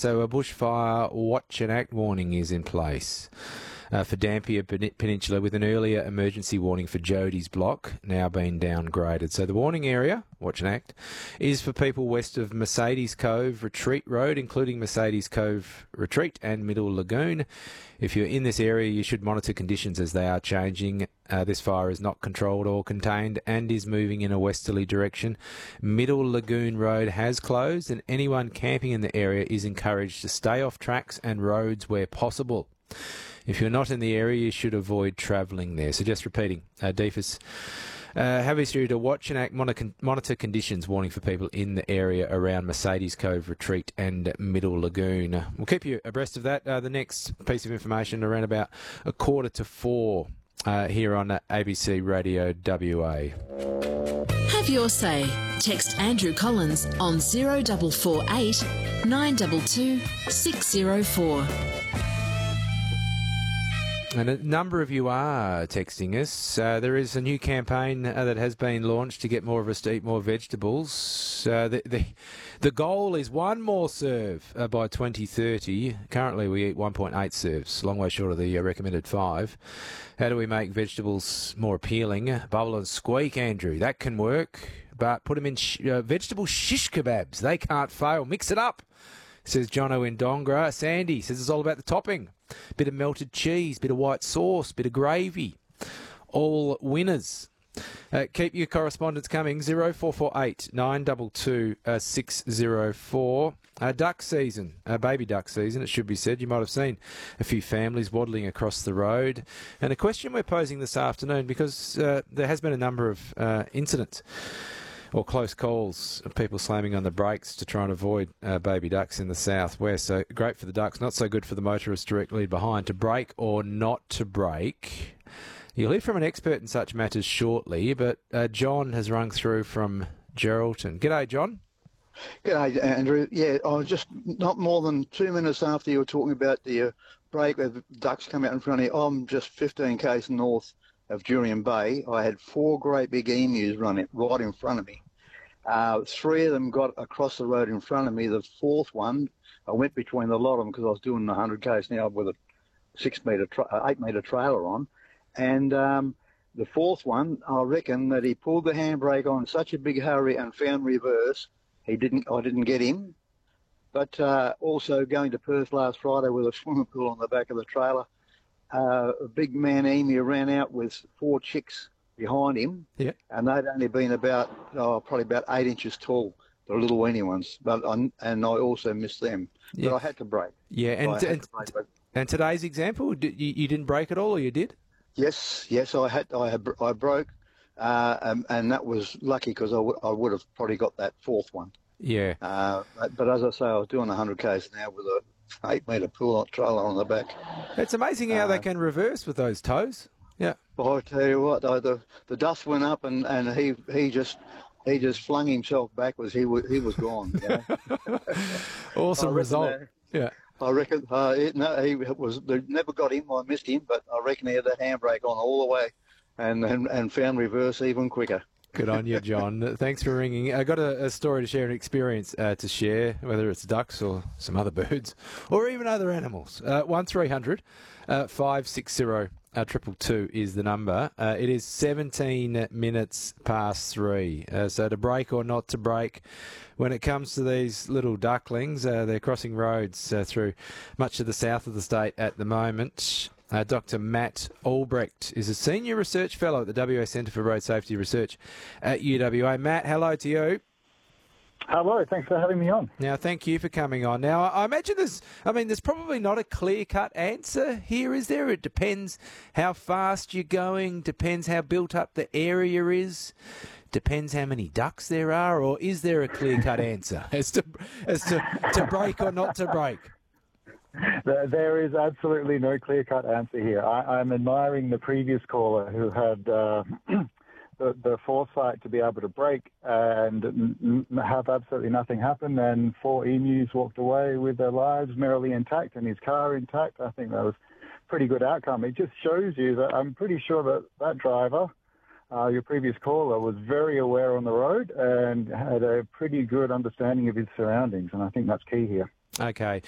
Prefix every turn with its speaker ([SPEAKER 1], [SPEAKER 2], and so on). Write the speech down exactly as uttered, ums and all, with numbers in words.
[SPEAKER 1] So a bushfire watch and act warning is in place uh, for Dampier Pen- Peninsula, with an earlier emergency warning for Jody's Block now being downgraded. So the warning area, watch and act, is for people west of Mercedes Cove Retreat Road, including Mercedes Cove Retreat and Middle Lagoon. If you're in this area, you should monitor conditions as they are changing. Uh, this fire is not controlled or contained and is moving in a westerly direction. Middle Lagoon Road has closed, and anyone camping in the area is encouraged to stay off tracks and roads where possible. If you're not in the area, you should avoid travelling there. So just repeating, uh, D F A S Uh, have issued a watch and act monitor, monitor conditions warning for people in the area around Mercedes Cove Retreat and Middle Lagoon. We'll keep you abreast of that. Uh, the next piece of information around about a quarter to four uh, here on uh, A B C Radio W A.
[SPEAKER 2] Have your say. Text Andrew Collins on zero four four eight nine two two six zero four.
[SPEAKER 1] And a number of you are texting us. Uh, there is a new campaign uh, that has been launched to get more of us to eat more vegetables. Uh, the, the the goal is one more serve uh, by twenty thirty. Currently we eat one point eight serves, a long way short of the uh, recommended five. How do we make vegetables more appealing? Bubble and squeak, Andrew. That can work, but put them in sh- uh, vegetable shish kebabs. They can't fail. Mix it up, says Jono in Dongra. Sandy says it's all about the topping. Bit of melted cheese, bit of white sauce, bit of gravy. All winners. Uh, keep your correspondence coming. zero four four eight nine two two six zero four. Uh, duck season, uh, baby duck season, it should be said. You might have seen a few families waddling across the road. And a question we're posing this afternoon, because uh, there has been a number of uh, incidents or close calls of people slamming on the brakes to try and avoid uh, baby ducks in the southwest. So great for the ducks, not so good for the motorists directly behind. To brake or not to brake? You'll hear from an expert in such matters shortly, but uh, John has rung through from Geraldton. G'day, John.
[SPEAKER 3] G'day, Andrew. Yeah, I was just not more than two minutes after you were talking about the uh, brake where the ducks come out in front of you. I'm just fifteen k's north of Jurien Bay. I had four great big emus running right in front of me. Uh, three of them got across the road in front of me. The fourth one, I went between the lot of them because I was doing one hundred k's now with a six metre, tra- eight metre trailer on. And um, the fourth one, I reckon that he pulled the handbrake on in such a big hurry and found reverse. He didn't. I didn't get him. But uh, also going to Perth last Friday with a swimming pool on the back of the trailer, uh, a big man emu ran out with four chicks behind him,
[SPEAKER 1] yeah.
[SPEAKER 3] and they'd only been about, oh, probably about eight inches tall, the little weeny ones. But I, and I also missed them.
[SPEAKER 1] Yeah.
[SPEAKER 3] But I had to brake.
[SPEAKER 1] Yeah, and
[SPEAKER 3] so
[SPEAKER 1] and,
[SPEAKER 3] to brake, but...
[SPEAKER 1] and today's example, did, you, you didn't brake at all, or you did?
[SPEAKER 3] Yes, yes, I had. I had. I broke, uh, and, and that was lucky because I, w- I would have probably got that fourth one.
[SPEAKER 1] Yeah.
[SPEAKER 3] Uh, but, but as I say, I was doing one hundred k's now with a eight metre pull trailer on the back.
[SPEAKER 1] It's amazing how
[SPEAKER 3] uh,
[SPEAKER 1] they can reverse with those toes. Yeah.
[SPEAKER 3] Well, I tell you what, though, the the dust went up, and, and he he just he just flung himself backwards. He was he was gone. You know?
[SPEAKER 1] Awesome result.
[SPEAKER 3] That,
[SPEAKER 1] yeah.
[SPEAKER 3] I reckon uh, it, no, he was they never got him. I missed him, but I reckon he had that handbrake on all the way, and and, and found reverse even quicker.
[SPEAKER 1] Good on you, John. Thanks for ringing. I got a, a story to share, an experience uh, to share, whether it's ducks or some other birds, or even other animals. Uh, one three hundred five six zero uh, triple two is the number. Uh, it is seventeen minutes past three. Uh, so to brake or not to brake, when it comes to these little ducklings, uh, they're crossing roads uh, through much of the south of the state at the moment. Uh, Doctor Matt Albrecht is a Senior Research Fellow at the W A Centre for Road Safety Research at U W A. Matt, hello to you.
[SPEAKER 4] Hello, thanks for having me on.
[SPEAKER 1] Now, thank you for coming on. Now, I imagine there's, I mean, there's probably not a clear-cut answer here, is there? It depends how fast you're going, depends how built up the area is, depends how many ducks there are, or is there a clear-cut answer as to as to, to brake or not to brake?
[SPEAKER 4] There is absolutely no clear-cut answer here. I, I'm admiring the previous caller who had uh, the, the foresight to be able to brake and n- have absolutely nothing happen, and four emus walked away with their lives merrily intact and his car intact. I think that was a pretty good outcome. It just shows you that I'm pretty sure that that driver, uh, your previous caller, was very aware on the road and had a pretty good understanding of his surroundings, and I think that's key here.
[SPEAKER 1] Okay.